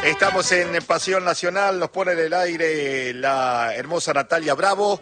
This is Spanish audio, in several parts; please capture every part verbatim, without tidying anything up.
Estamos en Pasión Nacional, nos pone en el aire la hermosa Natalia Bravo,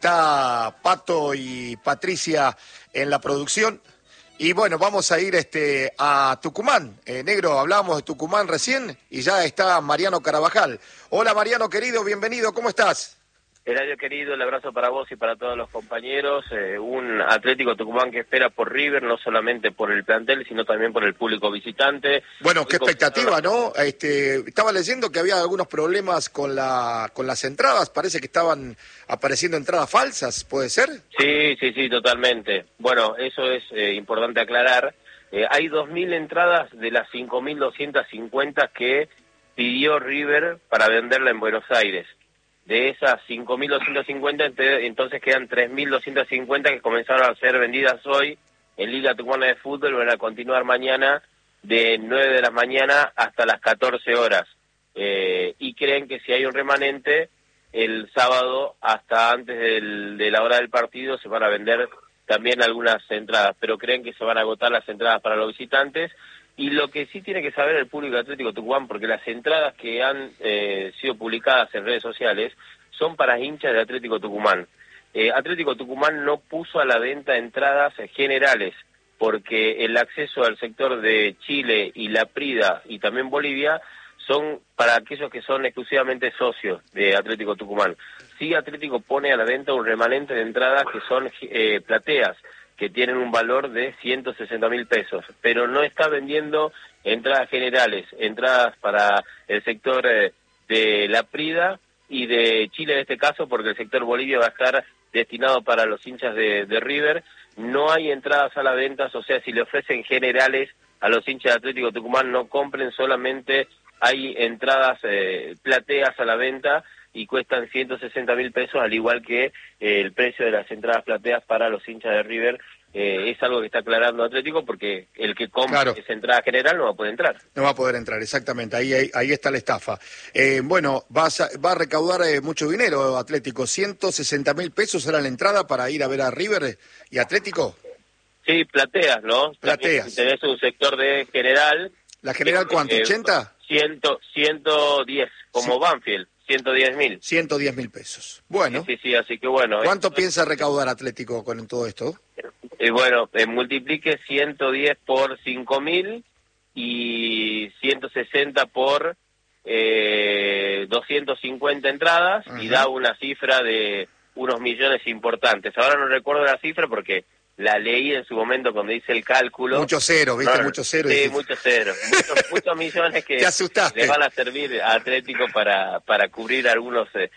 está Pato y Patricia en la producción. Y bueno, vamos a ir este a Tucumán. Eh, Negro, hablábamos de Tucumán recién y ya está Mariano Carabajal. Hola Mariano querido, bienvenido, ¿cómo estás? Eladio querido, el abrazo para vos y para todos los compañeros. Eh, un Atlético Tucumán que espera por River, no solamente por el plantel, sino también por el público visitante. Bueno, qué expectativa, ¿no? Este, estaba leyendo que había algunos problemas con la con las entradas, parece que estaban apareciendo entradas falsas, ¿puede ser? Sí, sí, sí, totalmente. Bueno, eso es eh, importante aclarar. Eh, hay dos mil entradas de las cinco mil doscientas cincuenta que pidió River para venderla en Buenos Aires. De esas cinco mil doscientas cincuenta, entonces quedan tres mil doscientas cincuenta que comenzaron a ser vendidas hoy en Liga Tucumana de Fútbol. Van a continuar mañana de nueve de la mañana hasta las catorce horas. Eh, y creen que si hay un remanente, el sábado hasta antes del, de la hora del partido se van a vender también algunas entradas, pero creen que se van a agotar las entradas para los visitantes. Y lo que sí tiene que saber el público Atlético Tucumán, porque las entradas que han eh, sido publicadas en redes sociales son para hinchas de Atlético Tucumán. Eh, Atlético Tucumán no puso a la venta entradas generales, porque el acceso al sector de Chile y La Prida y también Bolivia son para aquellos que son exclusivamente socios de Atlético Tucumán. Sí, Atlético pone a la venta un remanente de entradas que son eh, plateas, que tienen un valor de ciento sesenta mil pesos, pero no está vendiendo entradas generales, entradas para el sector eh, de La Prida y de Chile en este caso, porque el sector Bolivia va a estar destinado para los hinchas de, de River. No hay entradas a la venta, o sea, si le ofrecen generales a los hinchas de Atlético Tucumán, no compren, solamente hay entradas eh, plateas a la venta y cuestan ciento sesenta mil pesos, al igual que eh, el precio de las entradas plateas para los hinchas de River. Eh, es algo que está aclarando Atlético, porque el que compra claro. esa entrada general no va a poder entrar. No va a poder entrar, exactamente, ahí ahí, ahí está la estafa. Eh, bueno, vas a, va a recaudar eh, mucho dinero Atlético, ciento sesenta mil pesos era la entrada para ir a ver a River y Atlético. Sí, plateas, ¿no? Plateas. También tenés un sector de general. ¿La general eh, cuánto, ochenta? ciento diez, como sí. Banfield. ciento diez mil. ciento diez mil pesos. Bueno. Sí, sí, sí, así que bueno. ¿Cuánto piensa recaudar Atlético con todo esto? Eh, bueno, eh, multiplique ciento diez por cinco mil y ciento sesenta por eh, doscientas cincuenta entradas. Uh-huh. Y da una cifra de unos millones importantes. Ahora no recuerdo la cifra porque la leí en su momento cuando hice el cálculo. Mucho cero, ¿viste? No, mucho cero. Sí, mucho cero. Muchos, muchos millones que le van a servir a Atlético para, para cubrir algunos... Eh,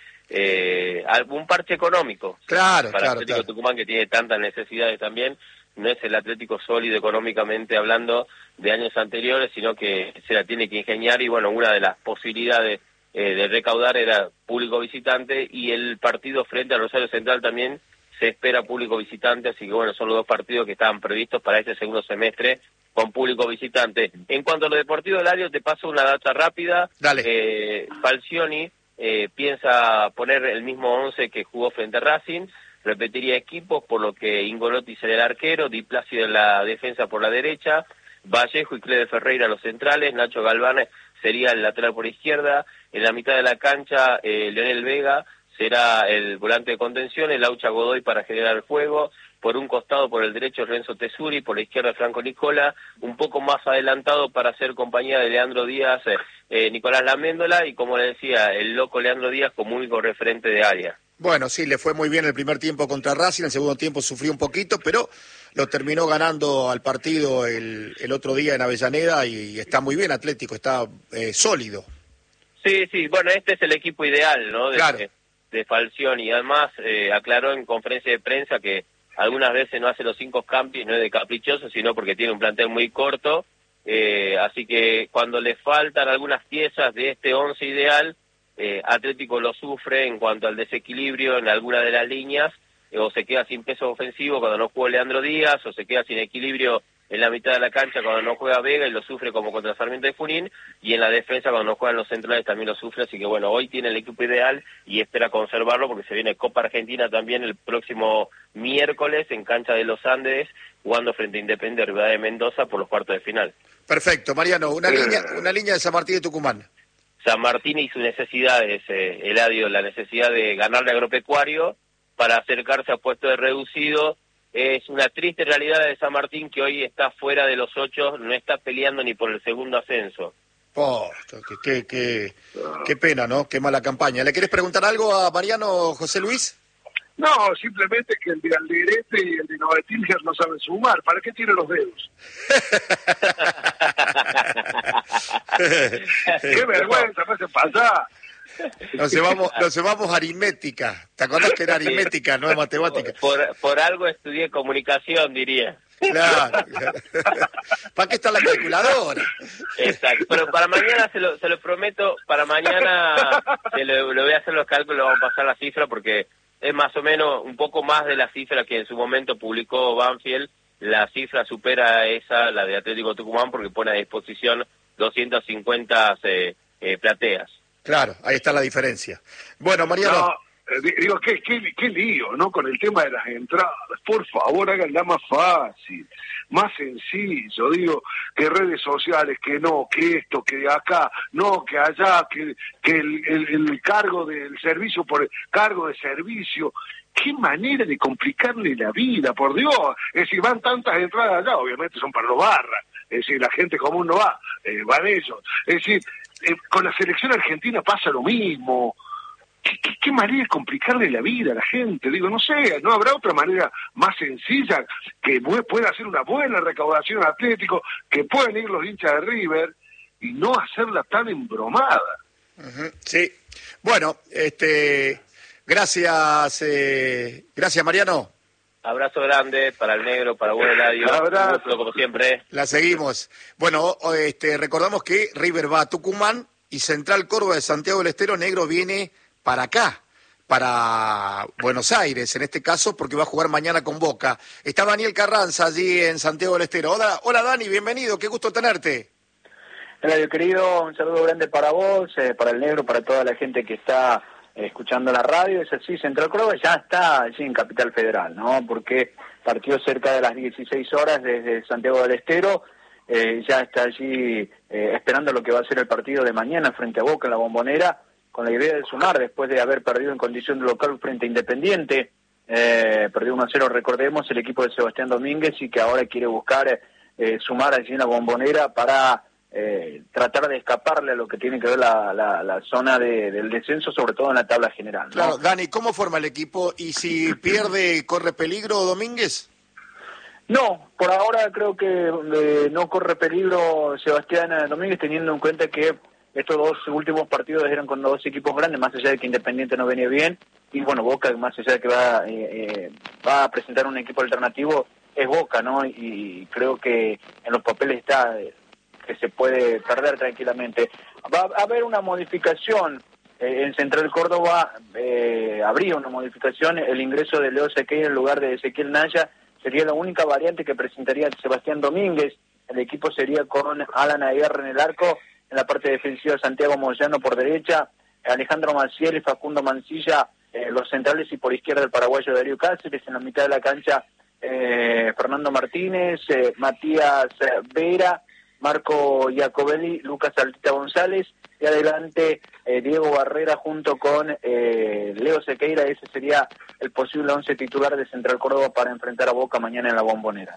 eh, algún parche económico. Claro, para claro. Atlético claro. Tucumán, que tiene tantas necesidades también. No es el Atlético sólido económicamente hablando de años anteriores, sino que se la tiene que ingeniar. Y bueno, una de las posibilidades eh, de recaudar era público visitante, y el partido frente a Rosario Central también se espera público visitante, así que bueno, son los dos partidos que estaban previstos para este segundo semestre con público visitante. En cuanto a lo deportivo, Hilario, te paso una data rápida. Dale. Eh, Falcioni eh, piensa poner el mismo once que jugó frente a Racing, repetiría equipos, por lo que Ingolotti será el arquero, Di Plácido en la defensa por la derecha, Vallejo y Clede Ferreira los centrales, Nacho Galván sería el lateral por izquierda, en la mitad de la cancha eh, Leonel Vega será el volante de contención, el Laucha Godoy para generar el juego, por un costado por el derecho Renzo Tesuri, por la izquierda Franco Nicola, un poco más adelantado para hacer compañía de Leandro Díaz, eh, eh, Nicolás Laméndola, y como le decía, el loco Leandro Díaz como único referente de área. Bueno, sí, le fue muy bien el primer tiempo contra Racing, el segundo tiempo sufrió un poquito, pero lo terminó ganando al partido el, el otro día en Avellaneda, y, y está muy bien Atlético, está eh, sólido. Sí, sí, bueno, este es el equipo ideal, ¿no? De, claro. de, de Falcioni, y además eh, aclaró en conferencia de prensa que algunas veces no hace los cinco cambios, no es de caprichoso, sino porque tiene un plantel muy corto, eh, así que cuando le faltan algunas piezas de este once ideal, eh, Atlético lo sufre en cuanto al desequilibrio en alguna de las líneas, eh, o se queda sin peso ofensivo cuando no juega Leandro Díaz, o se queda sin equilibrio en la mitad de la cancha cuando no juega Vega y lo sufre como contra Sarmiento de Junín, y en la defensa cuando no juegan los centrales también lo sufre, así que bueno, hoy tiene el equipo ideal y espera conservarlo porque se viene Copa Argentina también el próximo miércoles en cancha de los Andes, jugando frente a Independiente Rivadavia de Mendoza por los cuartos de final. Perfecto, Mariano, una línea una línea de San Martín de Tucumán. San Martín y sus necesidades, eh, Eladio, la necesidad de ganarle a Agropecuario para acercarse a puestos de reducido. Es una triste realidad de San Martín que hoy está fuera de los ocho, no está peleando ni por el segundo ascenso. Oh, qué, qué, qué, qué pena, ¿no? Qué mala campaña. ¿Le querés preguntar algo a Mariano, José Luis? No, simplemente que el de Alderete y el de Novetilger no saben sumar. ¿Para qué tiene los dedos? ¡Qué vergüenza! ¡Me hace pasar! Nos llevamos, nos llevamos aritmética. ¿Te acordás que era aritmética, no es matemática? Por, por, por algo estudié comunicación, diría. Claro. ¿Para qué está la calculadora? Exacto. Pero para mañana, se lo, se lo prometo, para mañana se lo, lo voy a hacer los cálculos, vamos a pasar la cifra, porque es más o menos un poco más de la cifra que en su momento publicó Banfield. La cifra supera esa, la de Atlético Tucumán, porque pone a disposición doscientas cincuenta eh, eh, plateas. Claro, ahí está la diferencia. Bueno, Mariano. No, eh, digo, qué, qué, qué lío, ¿no? Con el tema de las entradas. Por favor, háganla más fácil, más sencillo. Digo, que redes sociales, que no, que esto, que acá, no, que allá, que, que el, el, el cargo del servicio por el cargo de servicio. Qué manera de complicarle la vida, por Dios. Es decir, van tantas entradas allá, obviamente son para los barras. Es decir, la gente común no va, eh, van ellos. Es decir, eh, con la selección argentina pasa lo mismo. ¿Qué, qué, qué manera de complicarle la vida a la gente? Digo, no sé, ¿no habrá otra manera más sencilla que pueda hacer una buena recaudación Atlético, que puedan ir los hinchas de River y no hacerla tan embromada? Uh-huh, sí. Bueno, este, gracias, eh, gracias Mariano. Abrazo grande para el negro, para vos, Eladio. Abrazo. Gusto, como siempre. La seguimos. Bueno, este, recordamos que River va a Tucumán y Central Córdoba de Santiago del Estero, negro, viene para acá, para Buenos Aires, en este caso, porque va a jugar mañana con Boca. Está Daniel Carranza allí en Santiago del Estero. Hola, hola Dani, bienvenido, qué gusto tenerte. Eladio, querido, un saludo grande para vos, eh, para el negro, para toda la gente que está escuchando la radio. Es así, Central Córdoba ya está allí en Capital Federal, ¿no? Porque partió cerca de las dieciséis horas desde Santiago del Estero, eh, ya está allí eh, esperando lo que va a ser el partido de mañana frente a Boca en la Bombonera, con la idea de sumar después de haber perdido en condición de local frente a Independiente. Eh, perdió uno a cero, recordemos, el equipo de Sebastián Domínguez, y que ahora quiere buscar eh, sumar allí en la Bombonera para Eh, tratar de escaparle a lo que tiene que ver la, la, la zona de, del descenso, sobre todo en la tabla general, ¿no? Claro, Dani, ¿cómo forma el equipo? ¿Y si pierde, corre peligro Domínguez? No, por ahora creo que eh, no corre peligro Sebastián Domínguez, teniendo en cuenta que estos dos últimos partidos eran con dos equipos grandes, más allá de que Independiente no venía bien, y bueno, Boca, más allá de que va, eh, eh, va a presentar un equipo alternativo, es Boca, ¿no? Y, y creo que en los papeles está Eh, que se puede perder tranquilamente. Va a haber una modificación eh, en Central Córdoba, eh, habría una modificación, el ingreso de Leo Sequeira en lugar de Ezequiel Naya sería la única variante que presentaría Sebastián Domínguez. El equipo sería con Alan Aguirre en el arco, en la parte defensiva Santiago Moyano por derecha, Alejandro Maciel y Facundo Mancilla, eh, los centrales, y por izquierda el paraguayo Darío Cáceres, en la mitad de la cancha eh, Fernando Martínez, eh, Matías Vera, Marco Iacobelli, Lucas Altita González, y adelante eh, Diego Barrera junto con eh, Leo Sequeira. Ese sería el posible once titular de Central Córdoba para enfrentar a Boca mañana en la Bombonera.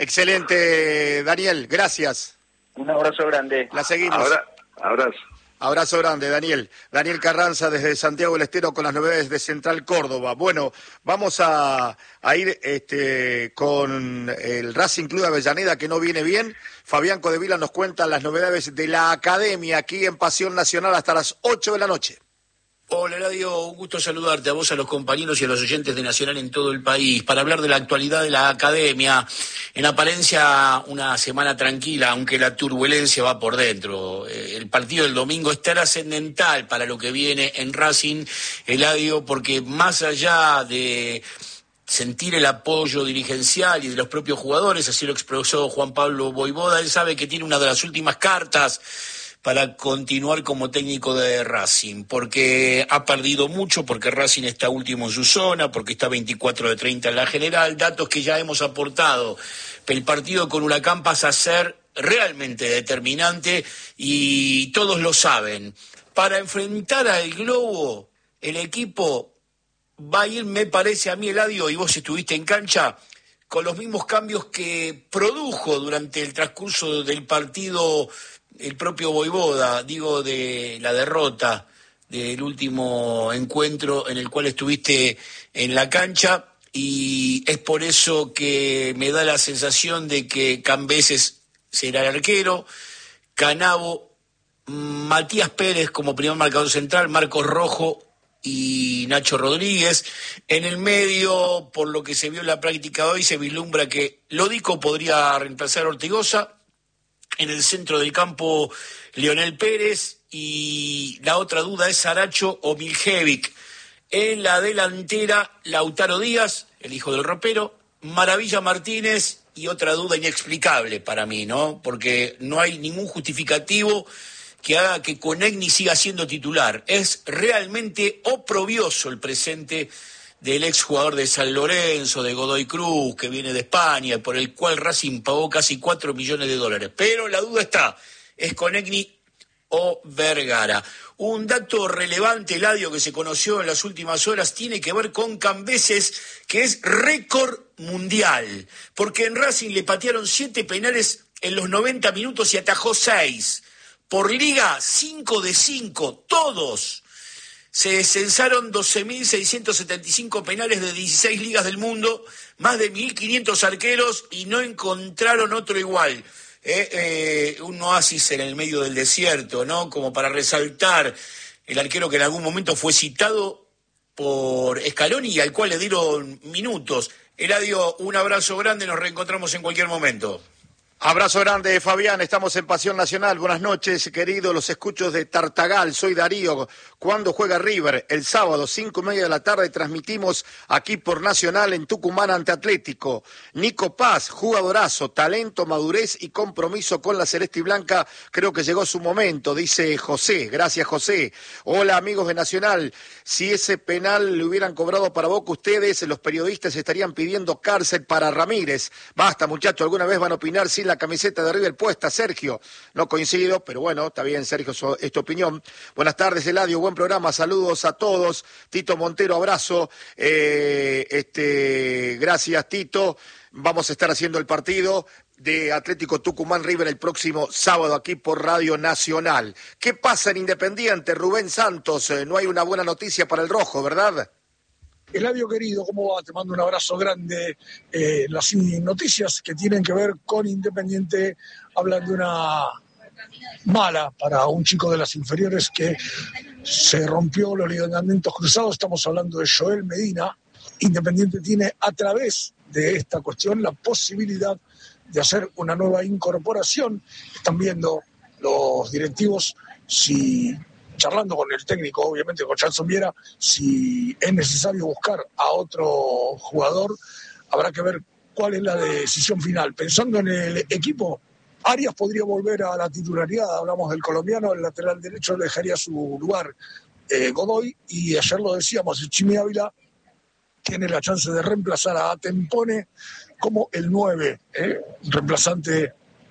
Excelente, Daniel, gracias. Un abrazo grande. La seguimos. Ahora, abrazo. Abrazo grande, Daniel. Daniel Carranza desde Santiago del Estero con las novedades de Central Córdoba. Bueno, vamos a, a ir este, con el Racing Club de Avellaneda, que no viene bien. Fabián Codevila nos cuenta las novedades de la Academia aquí en Pasión Nacional hasta las ocho de la noche. Hola, Eladio, un gusto saludarte a vos, a los compañeros y a los oyentes de Nacional en todo el país, para hablar de la actualidad de la Academia. En apariencia, una semana tranquila, aunque la turbulencia va por dentro. El partido del domingo es trascendental para lo que viene en Racing, Eladio, porque más allá de sentir el apoyo dirigencial y de los propios jugadores, así lo expresó Juan Pablo Voivoda, él sabe que tiene una de las últimas cartas para continuar como técnico de Racing, porque ha perdido mucho, porque Racing está último en su zona, porque está veinticuatro de treinta en la general, datos que ya hemos aportado. El partido con Huracán pasa a ser realmente determinante y todos lo saben. para enfrentar al Globo, el equipo va a ir, me parece a mí, Eladio, y vos estuviste en cancha, con los mismos cambios que produjo durante el transcurso del partido el propio Voivoda, digo, de la derrota del último encuentro en el cual estuviste en la cancha, y es por eso que me da la sensación de que Cambeses será el arquero, Canavo, Matías Pérez como primer marcador central, Marcos Rojo y Nacho Rodríguez. En el medio, por lo que se vio en la práctica hoy, se vislumbra que Lodico podría reemplazar a Ortigosa. En el centro del campo, Leonel Pérez, y la otra duda es Saracho o Miljevic. En la delantera, Lautaro Díaz, el hijo del ropero, Maravilla Martínez, y otra duda inexplicable para mí, ¿no? Porque no hay ningún justificativo que haga que Conegni siga siendo titular. Es realmente oprobioso el presente del exjugador de San Lorenzo, de Godoy Cruz, que viene de España, por el cual Racing pagó casi cuatro millones de dólares. Pero la duda está, ¿es Conegni o Vergara? Un dato relevante, Eladio, que se conoció en las últimas horas, tiene que ver con Cambeses, que es récord mundial, porque en Racing le patearon siete penales en los noventa minutos y atajó seis. Por liga, cinco de cinco, todos. Se censaron doce mil seiscientos setenta y cinco penales de dieciséis ligas del mundo, más de mil quinientos arqueros, y no encontraron otro igual. Eh, eh, un oasis en el medio del desierto, ¿no? Como para resaltar el arquero que en algún momento fue citado por Scaloni y al cual le dieron minutos. Eladio, un abrazo grande, nos reencontramos en cualquier momento. Abrazo grande, Fabián, estamos en Pasión Nacional. Buenas noches, queridos, los escucho de Tartagal, soy Darío. ¿Cuándo juega River? El sábado, cinco y media de la tarde, transmitimos aquí por Nacional en Tucumán ante Atlético. Nico Paz, jugadorazo, talento, madurez y compromiso con la Celeste y Blanca. Creo que llegó su momento, dice José. Gracias, José. Hola, amigos de Nacional. Si ese penal le hubieran cobrado para Boca ustedes, los periodistas estarían pidiendo cárcel para Ramírez. Basta, muchachos, ¿alguna vez van a opinar sin la camiseta de River puesta? Sergio, no coincido, pero bueno, está bien, Sergio, es tu opinión. Buenas tardes, Eladio, buen programa, saludos a todos. Tito Montero, abrazo. Eh, este, gracias, Tito. Vamos a estar haciendo el partido de Atlético Tucumán River el próximo sábado aquí por Radio Nacional. ¿Qué pasa en Independiente, Rubén Santos? Eh, no hay una buena noticia para el rojo, ¿verdad? Eladio querido, ¿cómo va? Te mando un abrazo grande. Eh, las noticias que tienen que ver con Independiente hablan de una mala para un chico de las inferiores que se rompió los ligamentos cruzados. Estamos hablando de Joel Medina. Independiente tiene a través de esta cuestión la posibilidad de hacer una nueva incorporación. Están viendo los directivos si... charlando con el técnico, obviamente con Chanson Viera, si es necesario buscar a otro jugador, habrá que ver cuál es la decisión final. Pensando en el equipo, Arias podría volver a la titularidad, hablamos del colombiano, el lateral derecho le dejaría su lugar eh, Godoy, y ayer lo decíamos, el Chimi Ávila tiene la chance de reemplazar a Tempone como el nueve, eh, reemplazante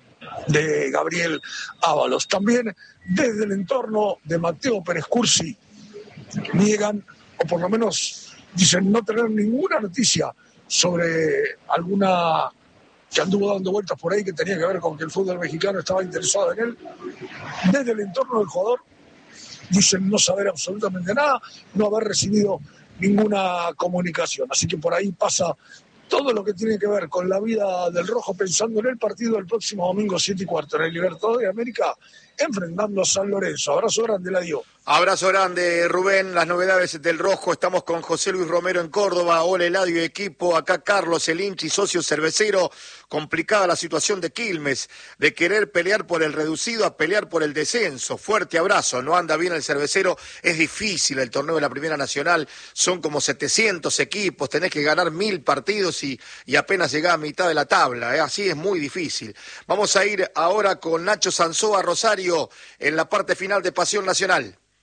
de Gabriel Ábalos. También desde el entorno de Mateo Pérez Cursi niegan, o por lo menos dicen no tener ninguna noticia sobre alguna que anduvo dando vueltas por ahí que tenía que ver con que el fútbol mexicano estaba interesado en él. Desde el entorno del jugador dicen no saber absolutamente nada, no haber recibido ninguna comunicación. Así que por ahí pasa todo lo que tiene que ver con la vida del rojo, pensando en el partido del próximo domingo siete y cuarto en el Libertadores de América, enfrentando a San Lorenzo. Abrazo grande, Eladio. Abrazo grande, Rubén. Las novedades del rojo. Estamos con José Luis Romero en Córdoba. Hola, Eladio y equipo. Acá Carlos, el hinchi, socio cervecero. Complicada la situación de Quilmes, de querer pelear por el reducido a pelear por el descenso. Fuerte abrazo. No anda bien el cervecero. Es difícil el torneo de la Primera Nacional. Son como setecientos equipos. Tenés que ganar mil partidos y, y apenas llegás a mitad de la tabla. ¿eh? Así es muy difícil. Vamos a ir ahora con Nacho Sanzoa Rosario en la parte final de Pasión Nacional.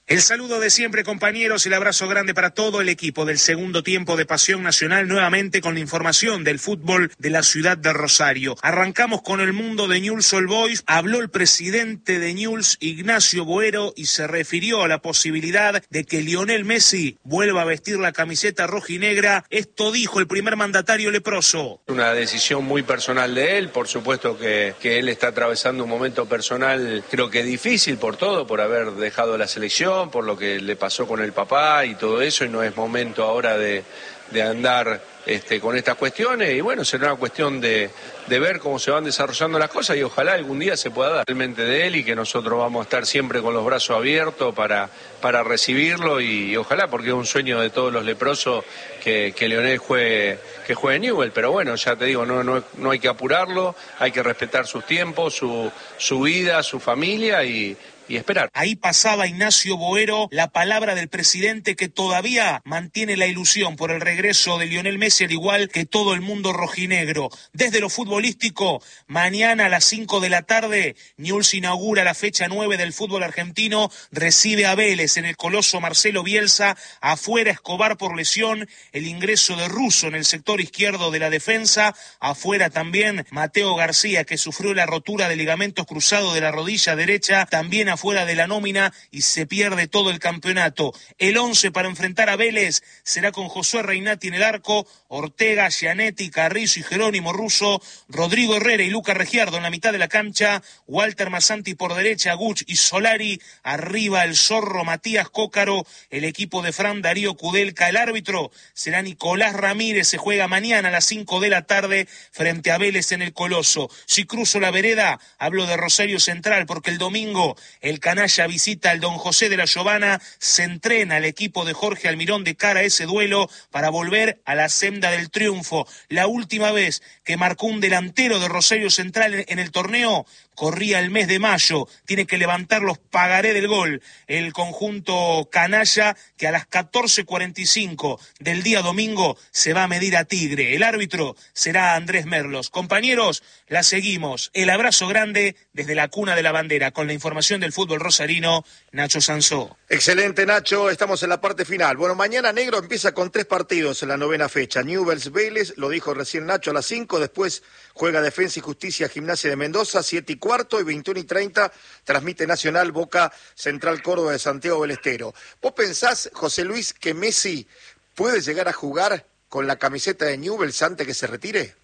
El saludo de siempre, compañeros, el abrazo grande para todo el equipo del segundo tiempo de Pasión Nacional, nuevamente con la información del fútbol de la ciudad de Rosario. Arrancamos con el mundo de Newell's Old Boys. Habló el presidente de Newell's, Ignacio Boero, y se refirió a la posibilidad de que Lionel Messi vuelva a vestir la camiseta rojinegra. Esto dijo el primer mandatario leproso. Una decisión muy personal de él, por supuesto que, que él está atravesando un momento personal, creo que difícil por todo, por haber dejado la selección, por lo que le pasó con el papá y todo eso, y no es momento ahora de, de andar este, con estas cuestiones, y bueno, será una cuestión de, de ver cómo se van desarrollando las cosas, y ojalá algún día se pueda dar realmente de él, y que nosotros vamos a estar siempre con los brazos abiertos para, para recibirlo, y, y ojalá, porque es un sueño de todos los leprosos que, que Lionel juegue, que juegue Newell, pero bueno, ya te digo, no, no, no hay que apurarlo, hay que respetar sus tiempos, su, su vida, su familia, y y esperar. Ahí pasaba Ignacio Boero, la palabra del presidente, que todavía mantiene la ilusión por el regreso de Lionel Messi, al igual que todo el mundo rojinegro. Desde lo futbolístico, mañana a las cinco de la tarde, Newell's inaugura la fecha nueve del fútbol argentino, recibe a Vélez en el Coloso Marcelo Bielsa, afuera Escobar por lesión, el ingreso de Russo en el sector izquierdo de la defensa, afuera también Mateo García, que sufrió la rotura de ligamentos cruzados de la rodilla derecha, también afuera de la nómina, y se pierde todo el campeonato. El once para enfrentar a Vélez será con Josué Reinati en el arco, Ortega, Gianetti, Carrizo y Jerónimo Russo, Rodrigo Herrera y Luca Regiardo en la mitad de la cancha, Walter Massanti por derecha, Guch y Solari, arriba el zorro Matías Cócaro, el equipo de Fran Darío Kudelka. El árbitro será Nicolás Ramírez, se juega mañana a las cinco de la tarde frente a Vélez en el Coloso. Si cruzo la vereda, hablo de Rosario Central, porque el domingo el canalla visita al Don José de la Giovana, se entrena el equipo de Jorge Almirón de cara a ese duelo para volver a la senda del triunfo. La última vez que marcó un delantero de Rosario Central en el torneo corría el mes de mayo, tiene que levantar los pagaré del gol el conjunto canalla, que a las catorce cuarenta y cinco del día domingo se va a medir a Tigre. El árbitro será Andrés Merlos. Compañeros, la seguimos. El abrazo grande desde la cuna de la bandera, con la información del fútbol rosarino, Nacho Sansó. Excelente, Nacho, estamos en la parte final. Bueno, mañana Negro empieza con tres partidos en la novena fecha. Newell's Vélez, lo dijo recién Nacho, a las cinco, después juega Defensa y Justicia Gimnasia de Mendoza, siete y cuarto, y veintiuno y treinta transmite Nacional Boca Central Córdoba de Santiago del Estero. ¿Vos pensás, José Luis, que Messi puede llegar a jugar con la camiseta de Newell's antes que se retire?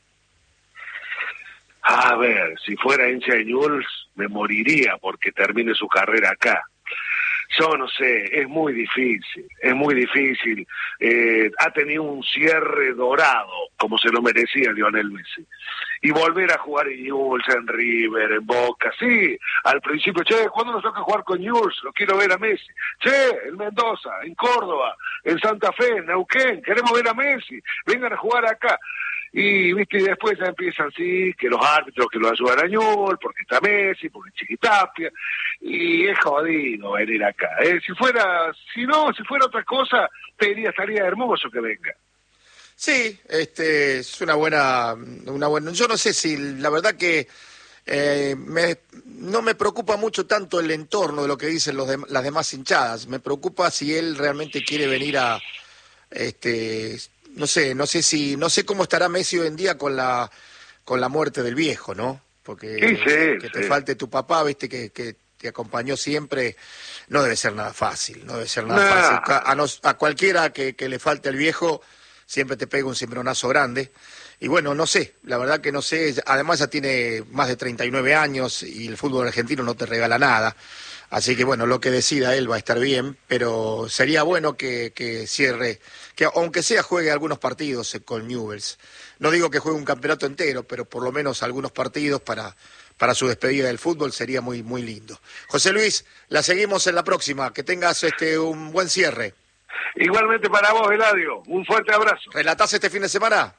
A ver, si fuera hincha de Newell's me moriría porque termine su carrera acá. Yo no sé, es muy difícil, es muy difícil. Eh, ha tenido un cierre dorado, como se lo merecía Lionel Messi. Y volver a jugar en Newell's, en River, en Boca, sí, al principio, che, ¿cuándo nos toca jugar con Newell's? Lo quiero ver a Messi. Che, en Mendoza, en Córdoba, en Santa Fe, en Neuquén, queremos ver a Messi, vengan a jugar acá. Y viste, y después ya empiezan, sí, que los árbitros que lo ayudan a Newell's, porque está Messi, porque Chiquitapia, y es jodido venir acá. ¿eh? Si fuera, si no, si fuera otra cosa, te diría, estaría hermoso que venga. Sí, este, es una buena, una buena, yo no sé si, la verdad que eh, me, no me preocupa mucho tanto el entorno de lo que dicen los de, las demás hinchadas, me preocupa si él realmente quiere venir a, este... No sé, no sé si, no sé cómo estará Messi hoy en día con la con la muerte del viejo, ¿no? Porque sí, sí, que sí. te falte tu papá, viste, que, que te acompañó siempre, no debe ser nada fácil, no debe ser nada nah. fácil. A, a, nos, a cualquiera que, que le falte el viejo, siempre te pega un cimbronazo grande. Y bueno, no sé, la verdad que no sé, además ya tiene más de treinta y nueve años y el fútbol argentino no te regala nada. Así que bueno, lo que decida él va a estar bien, pero sería bueno que, que cierre, que aunque sea juegue algunos partidos con Newell's. No digo que juegue un campeonato entero, pero por lo menos algunos partidos para, para su despedida del fútbol sería muy, muy lindo. José Luis, la seguimos en la próxima, que tengas este un buen cierre. Igualmente para vos, Eladio, un fuerte abrazo. ¿Relatás este fin de semana?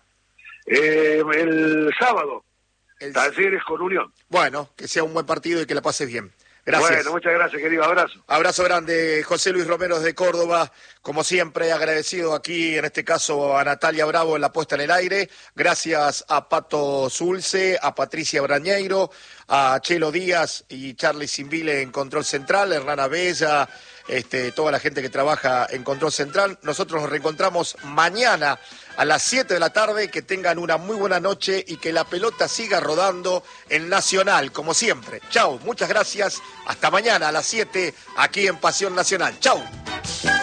Eh, el sábado, el... Talleres con Unión. Bueno, que sea un buen partido y que la pases bien. Gracias. Bueno, muchas gracias, querido. Abrazo. Abrazo grande, José Luis Romero de Córdoba. Como siempre, agradecido aquí, en este caso, a Natalia Bravo en la puesta en el aire. Gracias a Pato Zulce, a Patricia Brañeiro, a Chelo Díaz y Charlie Simbile en control central, Hernán Bella este, toda la gente que trabaja en Control Central. Nosotros nos reencontramos mañana a las siete de la tarde. Que tengan una muy buena noche y que la pelota siga rodando en Nacional, como siempre. Chau, muchas gracias. Hasta mañana a las siete aquí en Pasión Nacional. Chau.